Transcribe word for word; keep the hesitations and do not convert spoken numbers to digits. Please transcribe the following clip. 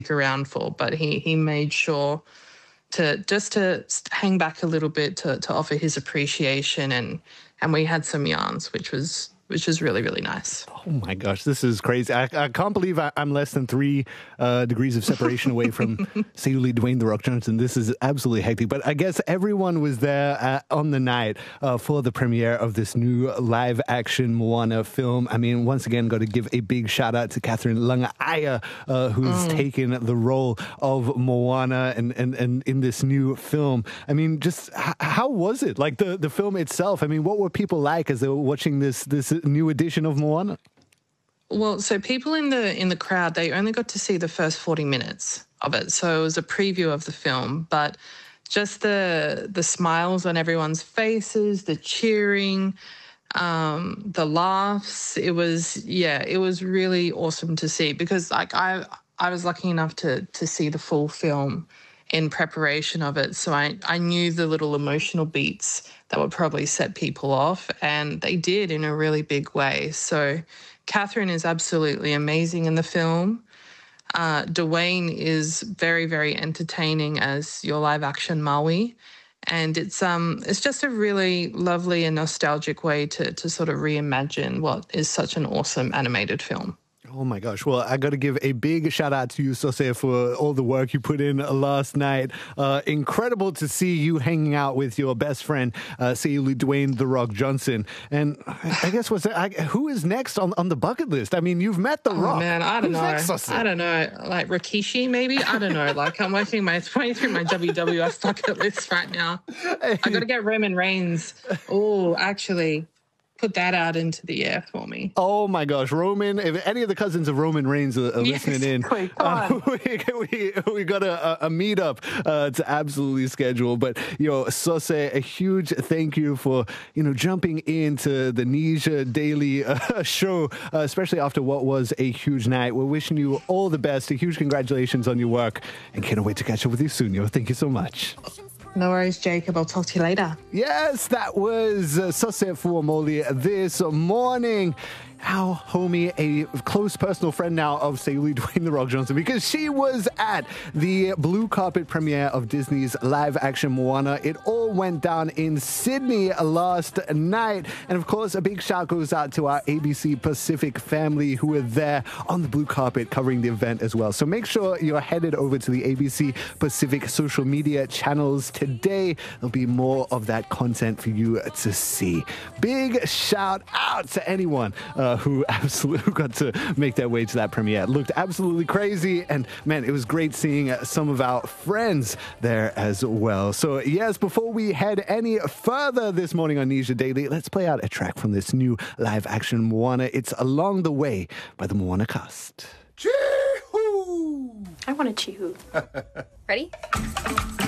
around for, but he he made sure to just to hang back a little bit to to offer his appreciation, and and we had some yarns, which was which was really, really nice. Oh my gosh, this is crazy. I, I can't believe I, I'm less than three uh, degrees of separation away from Sayuri Lee Dwayne The Rock Johnson. This is absolutely hectic. But I guess everyone was there uh, on the night uh, for the premiere of this new live-action Moana film. I mean, once again, got to give a big shout-out to Catherine Langaia, uh, who's mm. taken the role of Moana and, and, and in this new film. I mean, just h- how was it? Like, the, the film itself, I mean, what were people like as they were watching this this new edition of Moana? Well, so people in the in the crowd, they only got to see the first forty minutes of it. So it was a preview of the film, but just the the smiles on everyone's faces, the cheering, um, the laughs. It was, yeah, it was really awesome to see, because like I I was lucky enough to to see the full film in preparation of it. So I, I knew the little emotional beats that would probably set people off, and they did in a really big way. So Catherine is absolutely amazing in the film. Uh, Dwayne is very, very entertaining as your live-action Maui. And it's um it's just a really lovely and nostalgic way to to sort of reimagine what is such an awesome animated film. Oh my gosh. Well, I got to give a big shout out to you, Sose, for all the work you put in last night. Uh, incredible to see you hanging out with your best friend, uh, Sayuri Lee Dwayne The Rock Johnson. And I guess what's that, I, who is next on, on the bucket list? I mean, you've met The Rock. Oh, man, I don't Who's know. Next, I don't know. Like Rikishi, maybe? I don't know. Like, I'm working my way through my W W F bucket list right now. I got to get Roman Reigns. Oh, actually, put that out into the air for me. Oh my gosh, Roman! If any of the cousins of Roman Reigns are, are yes, listening in, quick, uh, we, we we got a, a meetup uh, to absolutely schedule. But yo, Sose, a huge thank you for you know jumping into the Nisha Daily uh, show, uh, especially after what was a huge night. We're wishing you all the best. A huge congratulations on your work, and can't wait to catch up with you soon. Yo, thank you so much. No worries, Jacob. I'll talk to you later. Yes, that was uh, Sose Fuamoli this morning. Our homie, a close personal friend now of Sayuri Lee Dwayne The Rock Johnson, because she was at the blue carpet premiere of Disney's live-action Moana. It all went down in Sydney last night. And, of course, a big shout goes out to our A B C Pacific family who were there on the blue carpet covering the event as well. So make sure you're headed over to the A B C Pacific social media channels today. There'll be more of that content for you to see. Big shout out to anyone uh, who absolutely got to make their way to that premiere. It looked absolutely crazy, and man, it was great seeing some of our friends there as well. So yes, before we head any further this morning on Nisha Daily, let's play out a track from this new live-action Moana. It's Along the Way by the Moana cast. Chee-hoo! I want a chee-hoo. Ready?